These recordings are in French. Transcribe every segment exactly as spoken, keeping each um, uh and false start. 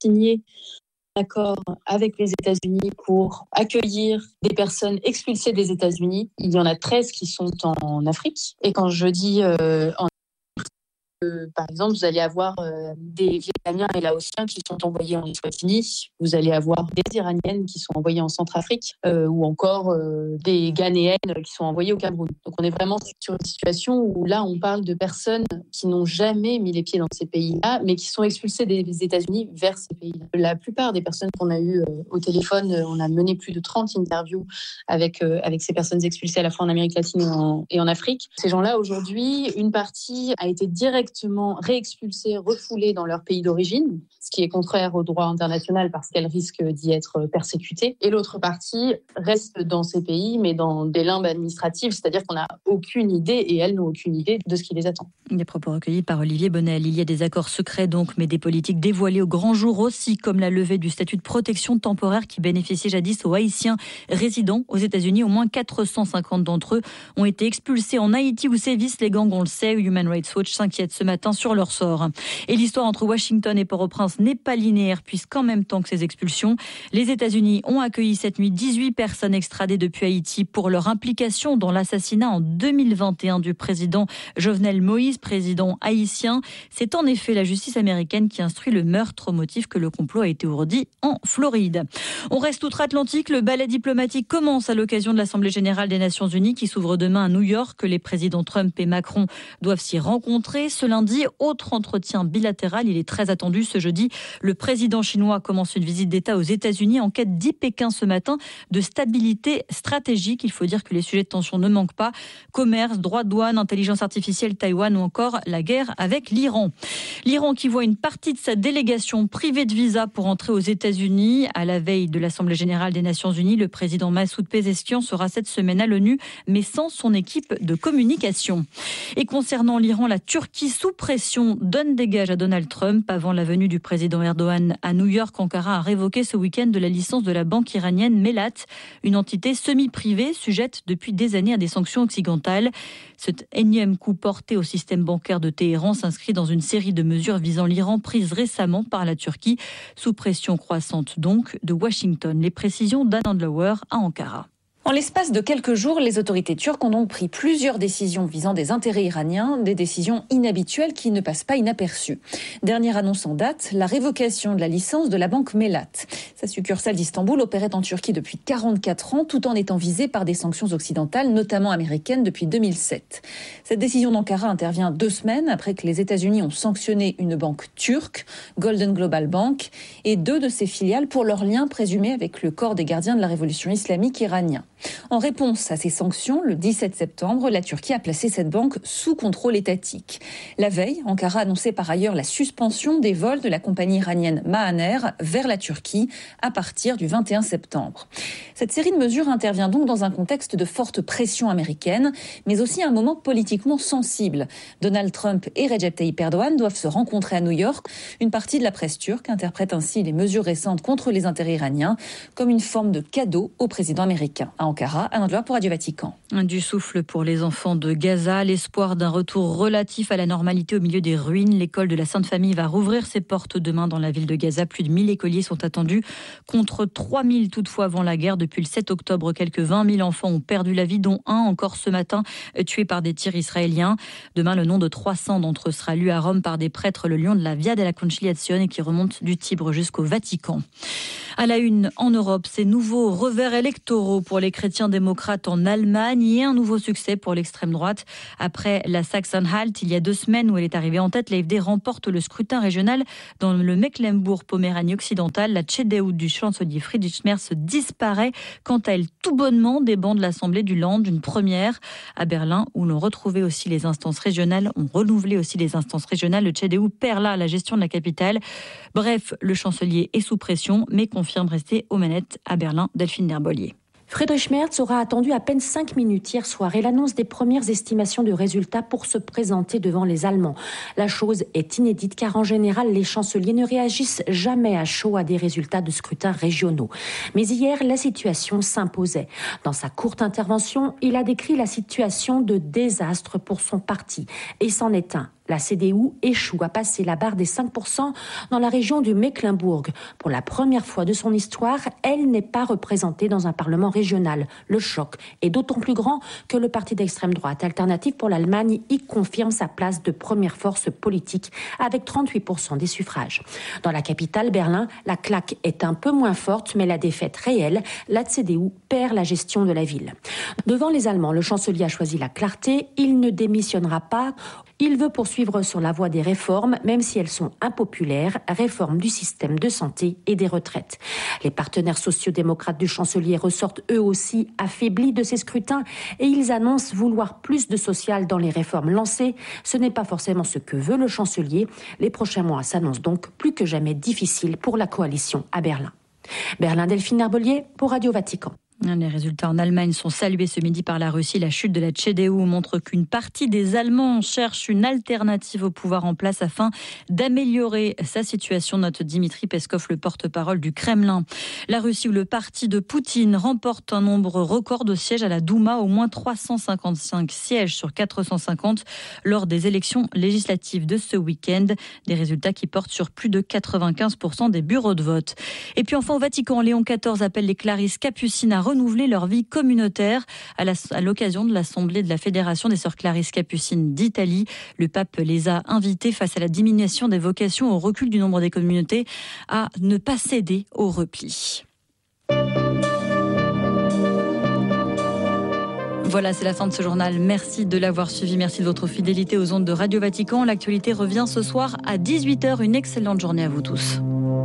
signé un accord avec les États-Unis pour accueillir des personnes expulsées des États-Unis. Il y en a treize qui sont en Afrique. Et quand je dis euh, en Euh, par exemple, vous allez avoir euh, des Vietnamiens et Laotiens qui sont envoyés en Eswatini, vous allez avoir des Iraniennes qui sont envoyées en Centrafrique, euh, ou encore euh, des Ghanéennes qui sont envoyées au Cameroun. Donc on est vraiment sur une situation où là, on parle de personnes qui n'ont jamais mis les pieds dans ces pays-là, mais qui sont expulsées des États-Unis vers ces pays-là. La plupart des personnes qu'on a eues euh, au téléphone, euh, on a mené plus de trente interviews avec, euh, avec ces personnes expulsées à la fois en Amérique latine et en, et en Afrique. Ces gens-là, aujourd'hui, une partie a été directement réexpulsées, refoulées dans leur pays d'origine, ce qui est contraire au droit international parce qu'elles risquent d'y être persécutées. Et l'autre partie reste dans ces pays, mais dans des limbes administratives, c'est-à-dire qu'on n'a aucune idée, et elles n'ont aucune idée de ce qui les attend. Des propos recueillis par Olivier Bonnel. Il y a des accords secrets donc, mais des politiques dévoilées au grand jour aussi, comme la levée du statut de protection temporaire qui bénéficiait jadis aux Haïtiens résidant aux États-Unis. Au moins quatre cent cinquante d'entre eux ont été expulsés en Haïti où sévissent les gangs, on le sait. Human Rights Watch s'inquiète ce matin sur leur sort. Et l'histoire entre Washington et Port-au-Prince n'est pas linéaire puisqu'en même temps que ces expulsions, les États-Unis ont accueilli cette nuit dix-huit personnes extradées depuis Haïti pour leur implication dans l'assassinat en deux mille vingt et un du président Jovenel Moïse, président haïtien. C'est en effet la justice américaine qui instruit le meurtre au motif que le complot a été ourdi en Floride. On reste outre-Atlantique. Le ballet diplomatique commence à l'occasion de l'Assemblée générale des Nations unies qui s'ouvre demain à New York. Les présidents Trump et Macron doivent s'y rencontrer. Ce lundi, autre entretien bilatéral. Il est très attendu ce jeudi. Le président chinois commence une visite d'État aux États-Unis en quête, dit Pékin ce matin, de stabilité stratégique. Il faut dire que les sujets de tension ne manquent pas. Commerce, droits de douane, intelligence artificielle, Taïwan ou encore la guerre avec l'Iran. L'Iran qui voit une partie de sa délégation privée de visa pour entrer aux États-Unis. À la veille de l'Assemblée générale des Nations unies, le président Massoud Pezeshkian sera cette semaine à l'ONU, mais sans son équipe de communication. Et concernant l'Iran, la Turquie sous pression donne des gages à Donald Trump. Avant la venue du président Erdogan à New York, Ankara a révoqué ce week-end de la licence de la banque iranienne Melat, une entité semi-privée sujette depuis des années à des sanctions occidentales. Cet énième coup porté au système bancaire de Téhéran s'inscrit dans une série de mesures visant l'Iran prises récemment par la Turquie, sous pression croissante donc de Washington. Les précisions d'Anne Andlauer à Ankara. En l'espace de quelques jours, les autorités turques ont donc pris plusieurs décisions visant des intérêts iraniens, des décisions inhabituelles qui ne passent pas inaperçues. Dernière annonce en date, la révocation de la licence de la banque Melat. Sa succursale d'Istanbul opérait en Turquie depuis quarante-quatre ans, tout en étant visée par des sanctions occidentales, notamment américaines, depuis deux mille sept. Cette décision d'Ankara intervient deux semaines après que les États-Unis ont sanctionné une banque turque, Golden Global Bank, et deux de ses filiales pour leurs liens présumés avec le corps des gardiens de la révolution islamique iranien. En réponse à ces sanctions, le dix-sept septembre, la Turquie a placé cette banque sous contrôle étatique. La veille, Ankara annonçait par ailleurs la suspension des vols de la compagnie iranienne Mahaner vers la Turquie à partir du vingt et un septembre. Cette série de mesures intervient donc dans un contexte de forte pression américaine, mais aussi un moment politiquement sensible. Donald Trump et Recep Tayyip Erdogan doivent se rencontrer à New York. Une partie de la presse turque interprète ainsi les mesures récentes contre les intérêts iraniens comme une forme de cadeau au président américain. À Ankara, Anne Andlauer pour Radio Vatican. Du souffle pour les enfants de Gaza, l'espoir d'un retour relatif à la normalité au milieu des ruines. L'école de la Sainte Famille va rouvrir ses portes demain dans la ville de Gaza. Plus de mille écoliers sont attendus, contre trois mille toutefois avant la guerre. Depuis le sept octobre, quelques vingt mille enfants ont perdu la vie, dont un encore ce matin, tué par des tirs israéliens. Demain, le nom de trois cents d'entre eux sera lu à Rome par des prêtres, le lion de la Via della Conciliazione, qui remonte du Tibre jusqu'au Vatican. À la une, en Europe, ces nouveaux revers électoraux pour les chrétiens démocrates en Allemagne et un nouveau succès pour l'extrême droite. Après la Sachsen-Anhalt, il y a deux semaines où elle est arrivée en tête, l'A F D remporte le scrutin régional dans le Mecklembourg-Poméranie occidentale. La C D U du chancelier Friedrich Merz disparaît quant à elle tout bonnement des bancs de l'Assemblée du Land, une première à Berlin où l'on retrouvait aussi les instances régionales, on renouvelait aussi les instances régionales. Le C D U perd là la gestion de la capitale. Bref, le chancelier est sous pression, mais confirme rester aux manettes à Berlin. Delphine Derbolier. Friedrich Merz aura attendu à peine cinq minutes hier soir et l'annonce des premières estimations de résultats pour se présenter devant les Allemands. La chose est inédite car en général, les chanceliers ne réagissent jamais à chaud à des résultats de scrutins régionaux. Mais hier, la situation s'imposait. Dans sa courte intervention, il a décrit la situation de désastre pour son parti et c'en est un. La C D U échoue à passer la barre des cinq pour cent dans la région du Mecklembourg. Pour la première fois de son histoire, elle n'est pas représentée dans un parlement régional. Le choc est d'autant plus grand que le parti d'extrême droite Alternative pour l'Allemagne y confirme sa place de première force politique avec trente-huit pour cent des suffrages. Dans la capitale, Berlin, la claque est un peu moins forte, mais la défaite réelle, la C D U perd la gestion de la ville. Devant les Allemands, le chancelier a choisi la clarté. Il ne démissionnera pas. Il veut poursuivre sur la voie des réformes, même si elles sont impopulaires, réforme du système de santé et des retraites. Les partenaires sociodémocrates du chancelier ressortent eux aussi affaiblis de ces scrutins et ils annoncent vouloir plus de social dans les réformes lancées. Ce n'est pas forcément ce que veut le chancelier. Les prochains mois s'annoncent donc plus que jamais difficiles pour la coalition à Berlin. Berlin, Delphine Herbelier pour Radio Vatican. Les résultats en Allemagne sont salués ce midi par la Russie. La chute de la C D U montre qu'une partie des Allemands cherche une alternative au pouvoir en place afin d'améliorer sa situation, note Dimitri Peskov, le porte-parole du Kremlin. La Russie, où le parti de Poutine remporte un nombre record de sièges à la Douma, au moins trois cent cinquante-cinq sièges sur quatre cent cinquante lors des élections législatives de ce week-end. Des résultats qui portent sur plus de quatre-vingt-quinze pour cent des bureaux de vote. Et puis enfin au Vatican, Léon quatorze appelle les Clarisses capucines à renouveler leur vie communautaire à, la, à l'occasion de l'Assemblée de la Fédération des Sœurs Clarisses Capucines d'Italie. Le pape les a invités face à la diminution des vocations, au recul du nombre des communautés, à ne pas céder au repli. Voilà, c'est la fin de ce journal. Merci de l'avoir suivi. Merci de votre fidélité aux ondes de Radio Vatican. L'actualité revient ce soir à dix-huit heures. Une excellente journée à vous tous.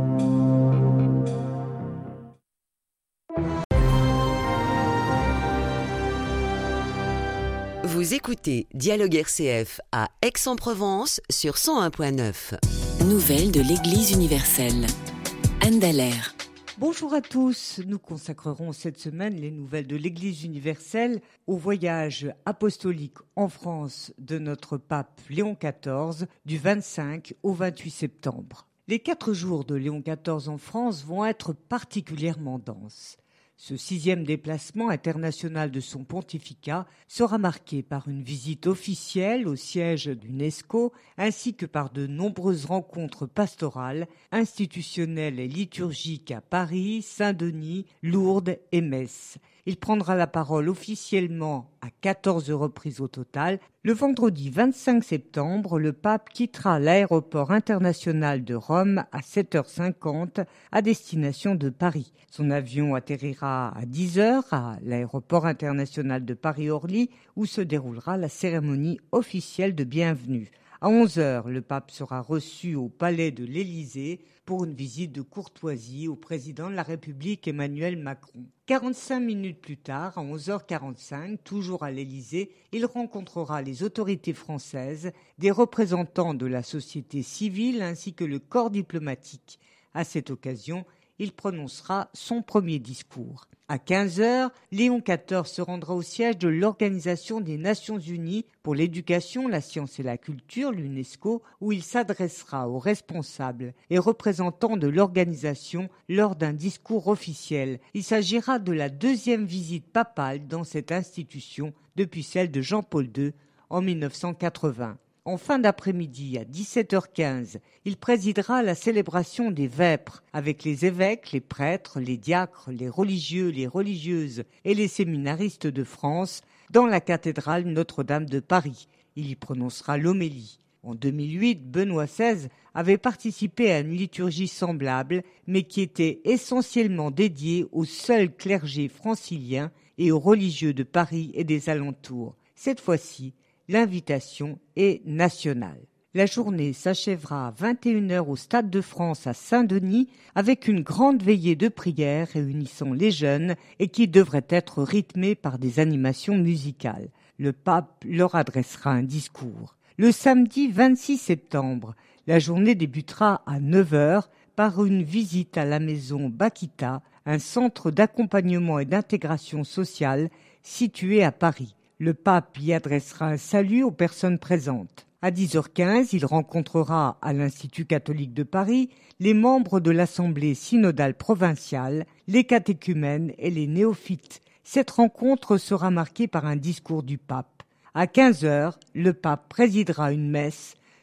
Vous écoutez Dialogue R C F à Aix-en-Provence sur cent un virgule neuf. Nouvelles de l'Église universelle. Anne Dallaire. Bonjour à tous. Nous consacrerons cette semaine les nouvelles de l'Église universelle au voyage apostolique en France de notre pape Léon quatorze du vingt-cinq au vingt-huit septembre. Les quatre jours de Léon quatorze en France vont être particulièrement denses. Ce sixième déplacement international de son pontificat sera marqué par une visite officielle au siège d'UNESCO ainsi que par de nombreuses rencontres pastorales, institutionnelles et liturgiques à Paris, Saint-Denis, Lourdes et Metz. Il prendra la parole officiellement à quatorze reprises au total. Le vendredi vingt-cinq septembre, le pape quittera l'aéroport international de Rome à sept heures cinquante à destination de Paris. Son avion atterrira à dix heures à l'aéroport international de Paris-Orly où se déroulera la cérémonie officielle de bienvenue. À onze heures, le pape sera reçu au palais de l'Élysée pour une visite de courtoisie au président de la République Emmanuel Macron. quarante-cinq minutes plus tard, à onze heures quarante-cinq, toujours à l'Élysée, il rencontrera les autorités françaises, des représentants de la société civile ainsi que le corps diplomatique. À cette occasion, il prononcera son premier discours. À quinze heures, Léon quatorze se rendra au siège de l'Organisation des Nations Unies pour l'éducation, la science et la culture, l'UNESCO, où il s'adressera aux responsables et représentants de l'organisation lors d'un discours officiel. Il s'agira de la deuxième visite papale dans cette institution depuis celle de Jean-Paul deux en mille neuf cent quatre-vingts. En fin d'après-midi, à dix-sept heures quinze, il présidera la célébration des vêpres avec les évêques, les prêtres, les diacres, les religieux, les religieuses et les séminaristes de France dans la cathédrale Notre-Dame de Paris. Il y prononcera l'homélie. En deux mille huit, Benoît seize avait participé à une liturgie semblable, mais qui était essentiellement dédiée au seul clergé francilien et aux religieux de Paris et des alentours. Cette fois-ci, l'invitation est nationale. La journée s'achèvera à vingt et une heures au Stade de France à Saint-Denis avec une grande veillée de prière réunissant les jeunes et qui devrait être rythmée par des animations musicales. Le pape leur adressera un discours. Le samedi vingt-six septembre, la journée débutera à neuf heures par une visite à la maison Bakita, un centre d'accompagnement et d'intégration sociale situé à Paris. Le pape y adressera un salut aux personnes présentes. À dix heures quinze, il rencontrera à l'Institut catholique de Paris les membres de l'Assemblée synodale provinciale, les catéchumènes et les néophytes. Cette rencontre sera marquée par un discours du pape. À quinze heures, le pape présidera une messe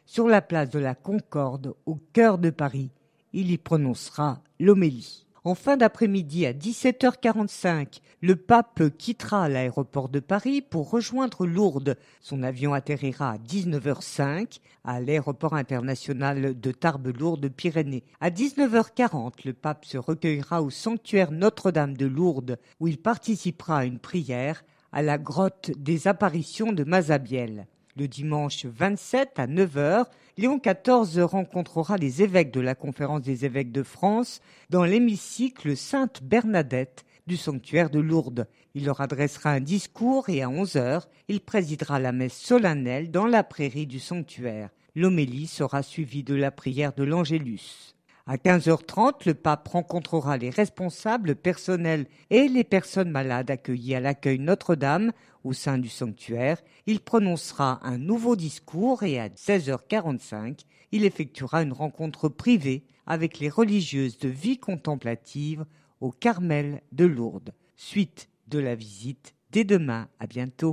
sur la place de la Concorde, au cœur de Paris. Il y prononcera l'homélie. En fin d'après-midi, à dix-sept heures quarante-cinq, le pape quittera l'aéroport de Paris pour rejoindre Lourdes. Son avion atterrira à dix-neuf heures cinq à l'aéroport international de Tarbes-Lourdes-Pyrénées. À dix-neuf heures quarante, le pape se recueillera au sanctuaire Notre-Dame de Lourdes, où il participera à une prière à la grotte des apparitions de Mazabiel. Le dimanche vingt-sept à neuf heures, Léon quatorze rencontrera les évêques de la Conférence des évêques de France dans l'hémicycle Sainte-Bernadette du sanctuaire de Lourdes. Il leur adressera un discours et à onze heures, il présidera la messe solennelle dans la prairie du sanctuaire. L'homélie sera suivie de la prière de l'Angélus. À quinze heures trente, le pape rencontrera les responsables personnels et les personnes malades accueillies à l'accueil Notre-Dame au sein du sanctuaire. Il prononcera un nouveau discours et à seize heures quarante-cinq, il effectuera une rencontre privée avec les religieuses de vie contemplative au Carmel de Lourdes. Suite de la visite dès demain. À bientôt.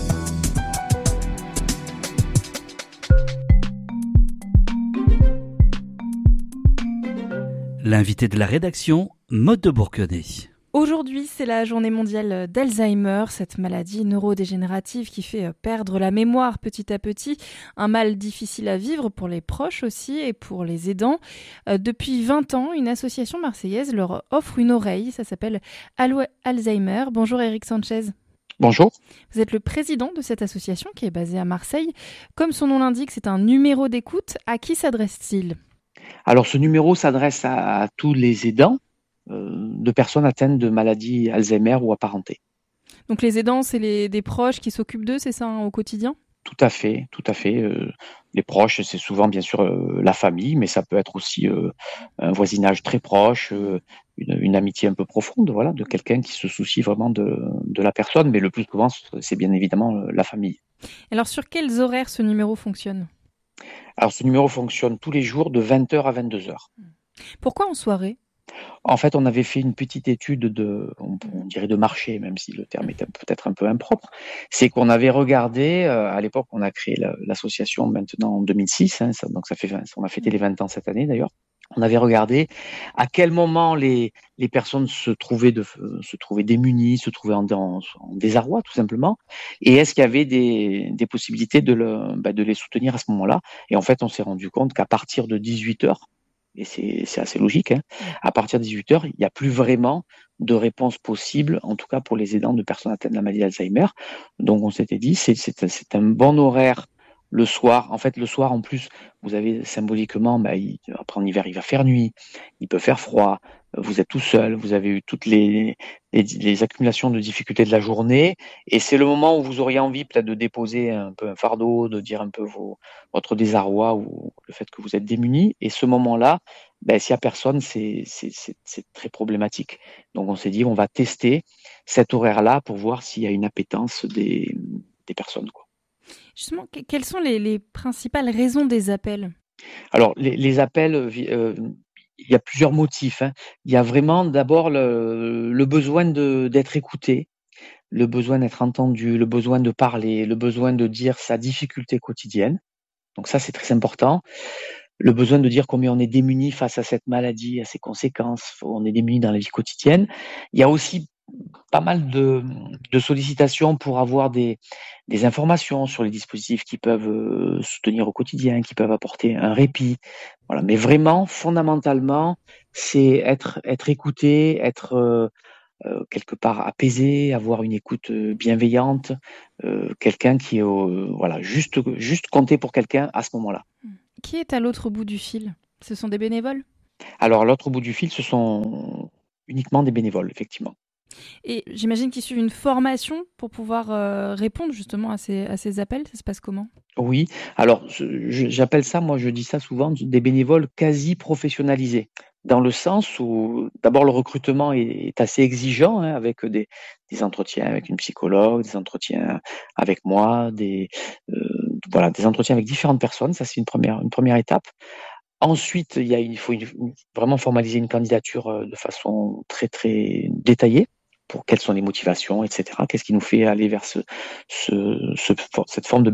L'invité de la rédaction, Maude de Bourquenay. Aujourd'hui, c'est la journée mondiale d'Alzheimer, cette maladie neurodégénérative qui fait perdre la mémoire petit à petit, un mal difficile à vivre pour les proches aussi et pour les aidants. Depuis vingt ans, une association marseillaise leur offre une oreille, ça s'appelle Allo Alzheimer. Bonjour Eric Sanchez. Bonjour. Vous êtes le président de cette association qui est basée à Marseille. Comme son nom l'indique, c'est un numéro d'écoute. À qui s'adresse-t-il ? Alors ce numéro s'adresse à, à tous les aidants euh, de personnes atteintes de maladies Alzheimer ou apparentées. Donc les aidants, c'est les, des proches qui s'occupent d'eux, c'est ça, hein, au quotidien ? Tout à fait, tout à fait. Euh, les proches, c'est souvent bien sûr euh, la famille, mais ça peut être aussi euh, un voisinage très proche, euh, une, une amitié un peu profonde, voilà, de quelqu'un qui se soucie vraiment de, de la personne, mais le plus souvent, c'est bien évidemment euh, la famille. Alors sur quels horaires ce numéro fonctionne ? Alors ce numéro fonctionne tous les jours de vingt heures à vingt-deux heures. Pourquoi en soirée ? En fait, on avait fait une petite étude de, on, on dirait de marché, même si le terme est peut-être un peu impropre. C'est qu'on avait regardé, euh, à l'époque, on a créé la, l'association maintenant en deux mille six, hein, ça, donc ça fait, on a fêté les vingt ans cette année d'ailleurs. On avait regardé à quel moment les, les personnes se trouvaient, de, se trouvaient démunies, se trouvaient en, en, en désarroi tout simplement, et est-ce qu'il y avait des, des possibilités de, le, bah, de les soutenir à ce moment-là. Et en fait, on s'est rendu compte qu'à partir de dix-huit heures, et c'est, c'est assez logique, hein, à partir de dix-huit heures, il n'y a plus vraiment de réponse possible, en tout cas pour les aidants de personnes atteintes de la maladie d'Alzheimer. Donc on s'était dit, c'est, c'est, c'est un bon horaire le soir. En fait, le soir, en plus, vous avez symboliquement, bah, il, après en hiver, il va faire nuit, il peut faire froid, vous êtes tout seul, vous avez eu toutes les, les, les accumulations de difficultés de la journée, et c'est le moment où vous auriez envie peut-être de déposer un peu un fardeau, de dire un peu vos, votre désarroi ou le fait que vous êtes démunis, et ce moment-là, ben, s'il n'y a personne, c'est, c'est, c'est, c'est très problématique. Donc on s'est dit, on va tester cet horaire-là pour voir s'il y a une appétence des, des personnes, quoi. Justement, quelles sont les, les principales raisons des appels ? Alors, les, les appels, euh, il y a plusieurs motifs, hein. Il y a vraiment d'abord le, le besoin de, d'être écouté, le besoin d'être entendu, le besoin de parler, le besoin de dire sa difficulté quotidienne. Donc ça, c'est très important. Le besoin de dire combien on est démuni face à cette maladie, à ses conséquences, on est démuni dans la vie quotidienne. Il y a aussi pas mal de, de sollicitations pour avoir des, des informations sur les dispositifs qui peuvent euh, soutenir au quotidien, qui peuvent apporter un répit. Voilà. Mais vraiment, fondamentalement, c'est être, être écouté, être euh, euh, quelque part apaisé, avoir une écoute bienveillante, euh, quelqu'un qui est euh, voilà, juste, juste compter pour quelqu'un à ce moment-là. Qui est à l'autre bout du fil ? Ce sont des bénévoles ? Alors, à l'autre bout du fil, ce sont uniquement des bénévoles, effectivement. Et j'imagine qu'ils suivent une formation pour pouvoir euh, répondre justement à ces, à ces appels. Ça se passe comment ? Oui, alors je, j'appelle ça, moi je dis ça souvent, des bénévoles quasi professionnalisés. Dans le sens où d'abord le recrutement est, est assez exigeant, hein, avec des, des entretiens avec une psychologue, des entretiens avec moi, des, euh, voilà, des entretiens avec différentes personnes. Ça c'est une première, une première étape. Ensuite, il, y a une, il faut une, vraiment formaliser une candidature de façon très très détaillée. Pour quelles sont les motivations, et cetera. Qu'est-ce qui nous fait aller vers ce, ce, ce, cette forme de bénévolat ?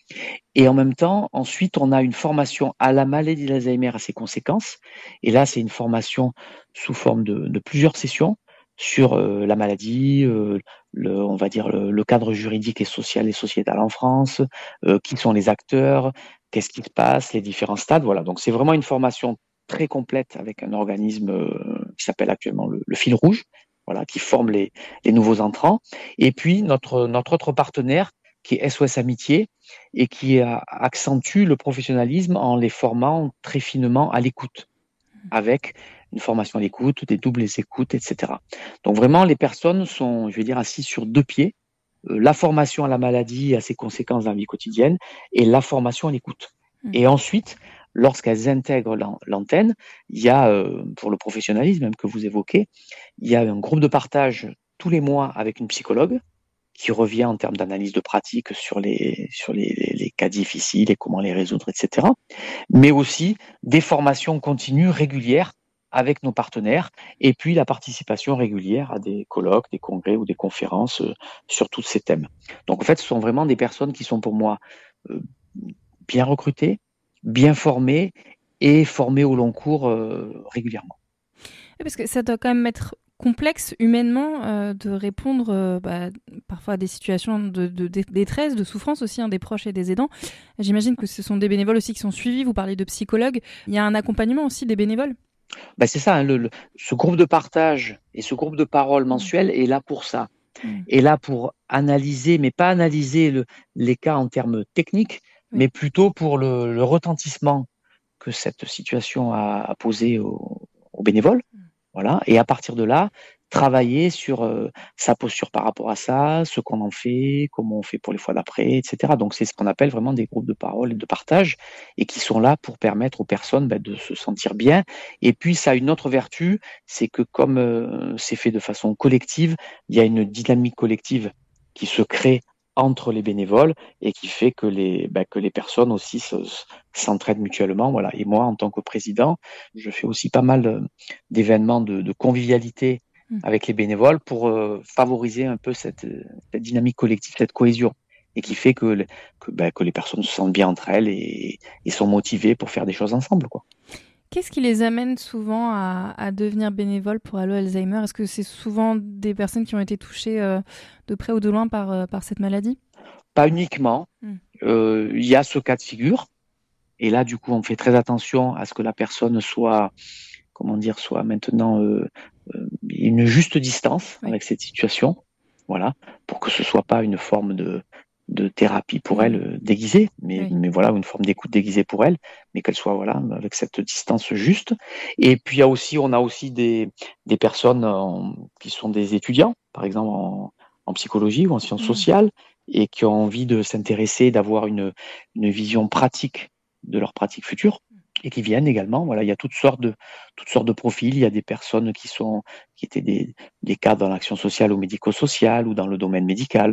Et en même temps, ensuite, on a une formation à la maladie d'Alzheimer, à ses conséquences. Et là, c'est une formation sous forme de, de plusieurs sessions sur euh, la maladie, euh, le, on va dire le, le cadre juridique et social et sociétal en France, euh, qui sont les acteurs, qu'est-ce qui se passe, les différents stades. Voilà. Donc, c'est vraiment une formation très complète avec un organisme euh, qui s'appelle actuellement le, le Fil Rouge, voilà, qui forme les, les nouveaux entrants. Et puis, notre, notre autre partenaire, qui est S O S Amitié, et qui a, accentue le professionnalisme en les formant très finement à l'écoute, avec une formation à l'écoute, des doubles écoutes, et cetera. Donc vraiment, les personnes sont, je vais dire, assises sur deux pieds, euh, la formation à la maladie et à ses conséquences dans la vie quotidienne, et la formation à l'écoute. Mmh. Et ensuite, lorsqu'elles intègrent l'antenne, il y a, euh, pour le professionnalisme même que vous évoquez, il y a un groupe de partage tous les mois avec une psychologue, qui revient en termes d'analyse de pratique sur les sur les, les, les cas difficiles et comment les résoudre, et cetera. Mais aussi des formations continues régulières avec nos partenaires, et puis la participation régulière à des colloques, des congrès ou des conférences euh, sur tous ces thèmes. Donc en fait, ce sont vraiment des personnes qui sont pour moi euh, bien recrutées, bien formées et formées au long cours euh, régulièrement. Parce que ça doit quand même être complexe humainement euh, de répondre euh, bah, parfois à des situations de, de, de détresse, de souffrance aussi, hein, des proches et des aidants. J'imagine que ce sont des bénévoles aussi qui sont suivis, vous parlez de psychologues. Il y a un accompagnement aussi des bénévoles? Ben c'est ça, hein, le, le, ce groupe de partage et ce groupe de parole mensuel est là pour ça. Mmh. Est là pour analyser, mais pas analyser le, les cas en termes techniques, oui. mais plutôt pour le, le retentissement que cette situation a, a posé aux, aux bénévoles. Mmh. Voilà. Et à partir de là, travailler sur euh, sa posture par rapport à ça, ce qu'on en fait, comment on fait pour les fois d'après, et cetera. Donc c'est ce qu'on appelle vraiment des groupes de parole et de partage, et qui sont là pour permettre aux personnes ben, de se sentir bien. Et puis ça a une autre vertu, c'est que comme euh, c'est fait de façon collective, il y a une dynamique collective qui se crée entre les bénévoles et qui fait que les ben, que les personnes aussi se, s'entraident mutuellement. Voilà. Et moi, en tant que président, je fais aussi pas mal d'événements de, de convivialité mmh. avec les bénévoles pour euh, favoriser un peu cette, cette dynamique collective, cette cohésion, et qui fait que que, ben, que les personnes se sentent bien entre elles et, et sont motivées pour faire des choses ensemble, quoi. Qu'est-ce qui les amène souvent à, à devenir bénévoles pour Allo Alzheimer? Est-ce que c'est souvent des personnes qui ont été touchées euh, de près ou de loin par, euh, par cette maladie? Pas uniquement. Il mm. euh, y a ce cas de figure. Et là, du coup, on fait très attention à ce que la personne soit, comment dire, soit maintenant euh, euh, une juste distance oui. avec cette situation. Voilà. Pour que ce soit pas une forme de, de thérapie pour elle euh, déguisée, mais, oui. mais voilà, une forme d'écoute déguisée pour elle, mais qu'elle soit voilà avec cette distance juste. Et puis il y a aussi, on a aussi des des personnes en, qui sont des étudiants, par exemple en, en psychologie ou en sciences mmh. sociales, et qui ont envie de s'intéresser, d'avoir une une vision pratique de leur pratique future, et qui viennent également. Voilà, il y a toutes sortes de toutes sortes de profils. Il y a des personnes qui sont qui étaient des des cadres dans l'action sociale ou médico-sociale ou dans le domaine médical.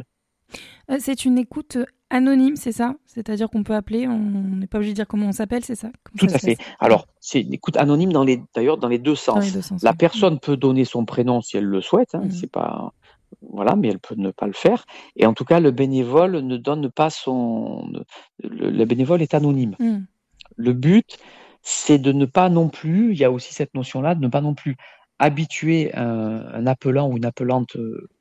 C'est une écoute anonyme, c'est ça? C'est-à-dire qu'on peut appeler, on n'est pas obligé de dire comment on s'appelle, c'est ça? Comment Tout ça à fait. Alors, c'est une écoute anonyme dans les, d'ailleurs dans les deux sens. Dans les deux sens La oui. personne peut donner son prénom si elle le souhaite, hein, mmh. c'est pas, voilà, mais elle peut ne pas le faire. Et en tout cas, le bénévole ne donne pas son, le, le bénévole est anonyme. Mmh. Le but, c'est de ne pas non plus, il y a aussi cette notion-là, de ne pas non plus habituer un, un appelant ou une appelante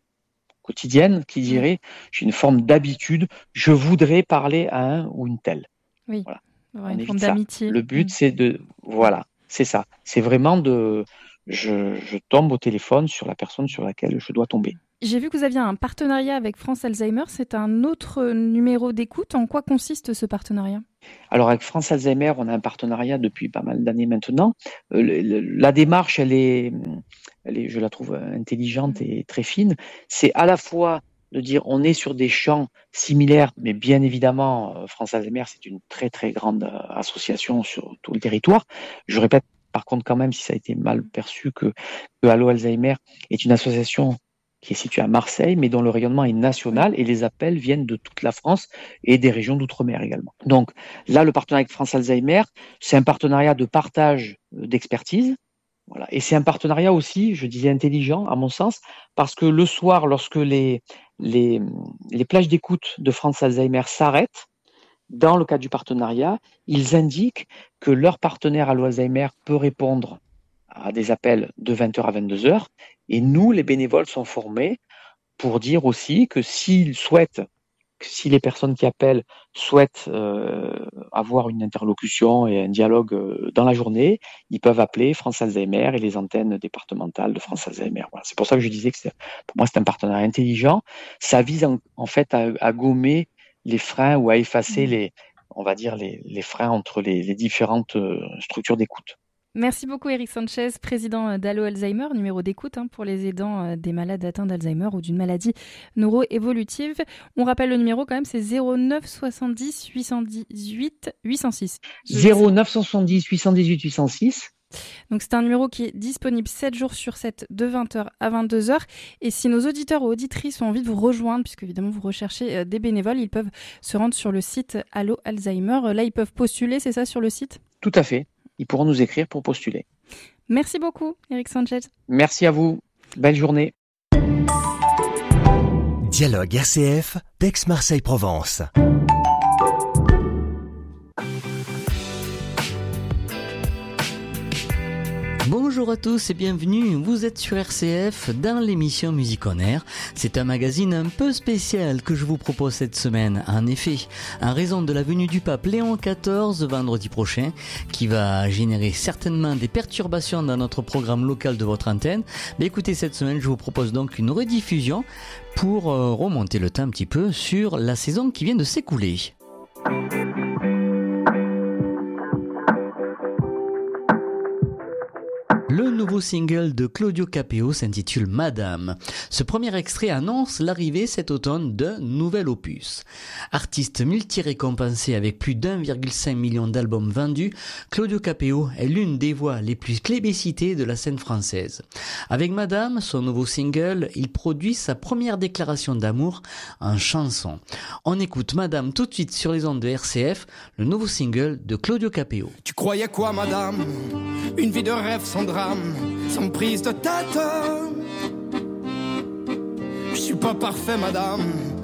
quotidienne qui dirait j'ai une forme d'habitude, je voudrais parler à un ou une telle. Oui, voilà. Ouais, une forme d'amitié. Le but, mmh. c'est de, voilà, c'est ça. C'est vraiment de, je, je tombe au téléphone sur la personne sur laquelle je dois tomber. J'ai vu que vous aviez un partenariat avec France Alzheimer. C'est un autre numéro d'écoute. En quoi consiste ce partenariat? Alors avec France Alzheimer, on a un partenariat depuis pas mal d'années maintenant. Euh, le, le, la démarche, elle est, elle est, je la trouve intelligente mmh. et très fine. C'est à la fois de dire on est sur des champs similaires, mais bien évidemment, France Alzheimer, c'est une très très grande association sur tout le territoire. Je répète par contre quand même, si ça a été mal perçu, que, que Allo Alzheimer est une association qui est située à Marseille, mais dont le rayonnement est national, et les appels viennent de toute la France et des régions d'outre-mer également. Donc là, le partenariat avec France Alzheimer, c'est un partenariat de partage d'expertise. Voilà. Et c'est un partenariat aussi, je disais intelligent à mon sens, parce que le soir, lorsque les, les, les plages d'écoute de France Alzheimer s'arrêtent, dans le cadre du partenariat, ils indiquent que leur partenaire à l'Alzheimer peut répondre à des appels de vingt heures à vingt-deux heures. Et nous, les bénévoles, sont formés pour dire aussi que s'ils souhaitent, que si les personnes qui appellent souhaitent euh, avoir une interlocution et un dialogue euh, dans la journée, ils peuvent appeler France Alzheimer et les antennes départementales de France Alzheimer. Voilà. C'est pour ça que je disais que c'est, pour moi, c'est un partenariat intelligent. Ça vise en, en fait à, à gommer les freins ou à effacer mmh. les, on va dire les, les freins entre les, les différentes euh, structures d'écoute. Merci beaucoup Eric Sanchez, président d'Allo Alzheimer, numéro d'écoute hein, pour les aidants des malades atteints d'Alzheimer ou d'une maladie neuro-évolutive. On rappelle le numéro quand même, c'est zéro neuf soixante-dix huit cent dix-huit huit cent six. zéro neuf soixante-dix huit cent dix-huit huit cent six. Donc c'est un numéro qui est disponible sept jours sur sept de vingt heures à vingt-deux heures. Et si nos auditeurs ou auditrices ont envie de vous rejoindre, puisque évidemment vous recherchez des bénévoles, ils peuvent se rendre sur le site Allo Alzheimer. Là, ils peuvent postuler, c'est ça, sur le site ? Tout à fait. Ils pourront nous écrire pour postuler. Merci beaucoup, Eric Sanchez. Merci à vous. Belle journée. Dialogue R C F, d'Aix-Marseille-Provence. Bonjour à tous et bienvenue, vous êtes sur R C F dans l'émission Musique en Air. C'est un magazine un peu spécial que je vous propose cette semaine. En effet, en raison de la venue du pape Léon quatorze vendredi prochain, qui va générer certainement des perturbations dans notre programme local de votre antenne, mais écoutez, cette semaine je vous propose donc une rediffusion pour remonter le temps un petit peu sur la saison qui vient de s'écouler. Le nouveau single de Claudio Capeo s'intitule Madame. Ce premier extrait annonce l'arrivée cet automne d'un nouvel opus. Artiste multi-récompensé avec plus d'un virgule cinq million d'albums vendus, Claudio Capeo est l'une des voix les plus plébiscitées de la scène française. Avec Madame, son nouveau single, il produit sa première déclaration d'amour en chanson. On écoute Madame tout de suite sur les ondes de R C F, le nouveau single de Claudio Capeo. Tu croyais quoi, Madame ? Une vie de rêve sans drame, sans prise de tête. Je suis pas parfait, Madame.